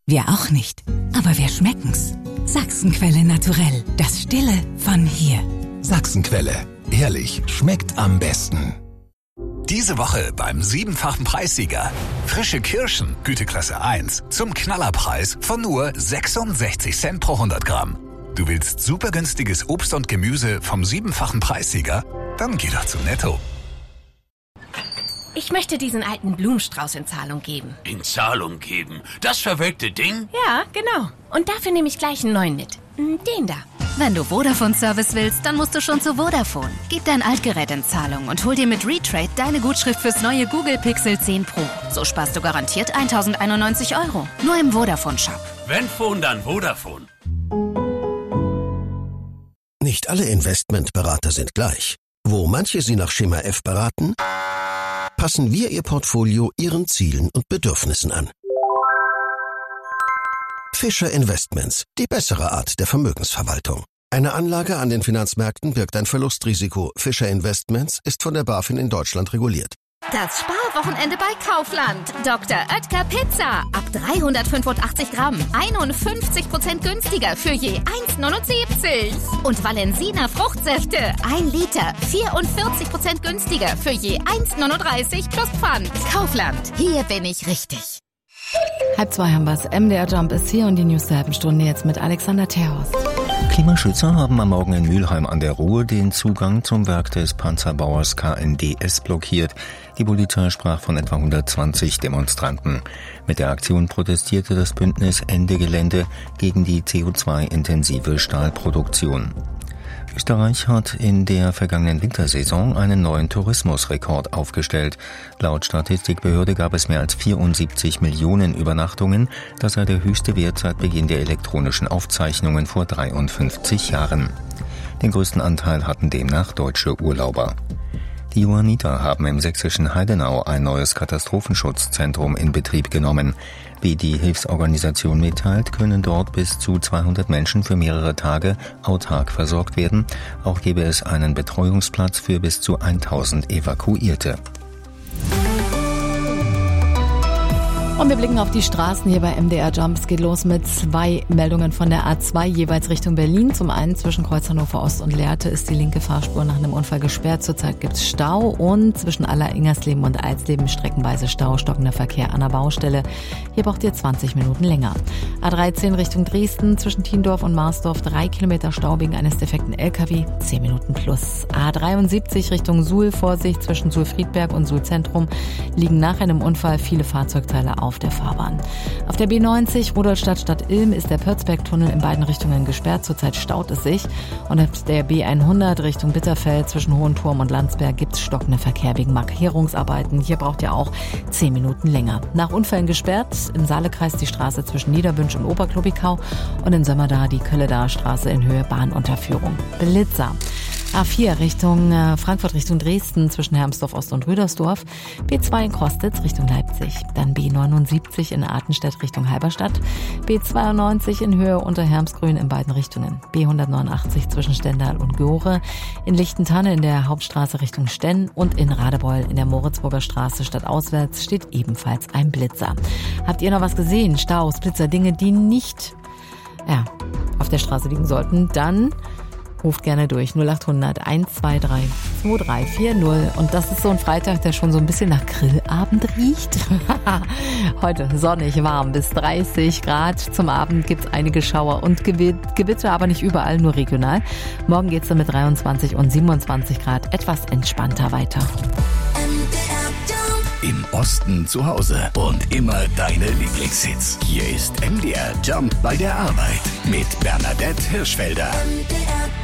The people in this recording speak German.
Wir auch nicht. Aber wir schmecken's. Sachsenquelle naturell. Das Stille von hier. Sachsenquelle. Ehrlich, schmeckt am besten. Diese Woche beim 7-fachen Preissieger. Frische Kirschen, Güteklasse 1, zum Knallerpreis von nur 66 Cent pro 100 Gramm. Du willst super günstiges Obst und Gemüse vom 7-fachen Preissieger? Dann geh doch zu Netto. Ich möchte diesen alten Blumenstrauß in Zahlung geben. In Zahlung geben? Das verwelkte Ding? Ja, genau. Und dafür nehme ich gleich einen neuen mit. Den da. Wenn du Vodafone-Service willst, dann musst du schon zu Vodafone. Gib dein Altgerät in Zahlung und hol dir mit Retrade deine Gutschrift fürs neue Google Pixel 10 Pro. So sparst du garantiert 1.091 €. Nur im Vodafone-Shop. Wenn Phone, dann Vodafone. Nicht alle Investmentberater sind gleich. Wo manche Sie nach Schema F beraten, passen wir Ihr Portfolio Ihren Zielen und Bedürfnissen an. Fischer Investments, die bessere Art der Vermögensverwaltung. Eine Anlage an den Finanzmärkten birgt ein Verlustrisiko. Fischer Investments ist von der BaFin in Deutschland reguliert. Das Sparwochenende bei Kaufland. Dr. Oetker Pizza. Ab 385 Gramm. 51% günstiger für je 1,79. Und Valensina Fruchtsäfte. 1 Liter. 44% günstiger für je 1,39 plus Pfand. Kaufland. Hier bin ich richtig. 1:30 haben wir's. MDR Jump ist hier und die News der halben Stunde jetzt mit Alexander Terhorst. Klimaschützer haben am Morgen in Mülheim an der Ruhr den Zugang zum Werk des Panzerbauers KNDS blockiert. Die Polizei sprach von etwa 120 Demonstranten. Mit der Aktion protestierte das Bündnis Ende Gelände gegen die CO2-intensive Stahlproduktion. Österreich hat in der vergangenen Wintersaison einen neuen Tourismusrekord aufgestellt. Laut Statistikbehörde gab es mehr als 74 Millionen Übernachtungen. Das sei der höchste Wert seit Beginn der elektronischen Aufzeichnungen vor 53 Jahren. Den größten Anteil hatten demnach deutsche Urlauber. Die Johanniter haben im sächsischen Heidenau ein neues Katastrophenschutzzentrum in Betrieb genommen. Wie die Hilfsorganisation mitteilt, können dort bis zu 200 Menschen für mehrere Tage autark versorgt werden. Auch gäbe es einen Betreuungsplatz für bis zu 1000 Evakuierte. Und wir blicken auf die Straßen hier bei MDR Jump. Es geht los mit 2 Meldungen von der A2, jeweils Richtung Berlin. Zum einen zwischen Kreuz Hannover Ost und Lehrte ist die linke Fahrspur nach einem Unfall gesperrt. Zurzeit gibt es Stau und zwischen Aller-Ingersleben und Eisleben streckenweise Stau, stockender Verkehr an der Baustelle. Hier braucht ihr 20 Minuten länger. A13 Richtung Dresden zwischen Tiendorf und Marsdorf 3 Kilometer Stau wegen eines defekten LKW, 10 Minuten plus. A73 Richtung Suhl, Vorsicht zwischen Suhl-Friedberg und Suhl-Zentrum liegen nach einem Unfall viele Fahrzeugteile auf der Fahrbahn. Auf der B90 Rudolstadt Stadt Ilm ist der Pörzbergtunnel in beiden Richtungen gesperrt. Zurzeit staut es sich. Und auf der B100 Richtung Bitterfeld zwischen Hohenturm und Landsberg gibt es stockenden Verkehr wegen Markierungsarbeiten. Hier braucht ihr auch 10 Minuten länger. Nach Unfällen gesperrt im Saalekreis die Straße zwischen Niederbünsch und Oberklobikau und in Sömmerda die Kölledaer Straße in Höhe Bahnunterführung. Blitzer. A4 Richtung Frankfurt Richtung Dresden zwischen Hermsdorf Ost und Rüdersdorf. B2 in Krostitz Richtung Leipzig. Dann B79 in Artenstedt Richtung Halberstadt. B92 in Höhe Unterhermsgrün in beiden Richtungen. B189 zwischen Stendal und Göhre. In Lichtentanne in der Hauptstraße Richtung Stenn und in Radebeul in der Moritzburger Straße stadtauswärts steht ebenfalls ein Blitzer. Habt ihr noch was gesehen? Staus, Blitzer, Dinge, die nicht auf der Straße liegen sollten? Dann ruft gerne durch 0800 123 2340. Und das ist so ein Freitag, der schon so ein bisschen nach Grillabend riecht. Heute sonnig, warm bis 30 Grad. Zum Abend gibt es einige Schauer und Gewitter, aber nicht überall, nur regional. Morgen geht es dann mit 23 und 27 Grad etwas entspannter weiter. Im Osten zu Hause und immer deine Lieblingshits. Hier ist MDR Jump bei der Arbeit mit Bernadette Hirschfelder. MDR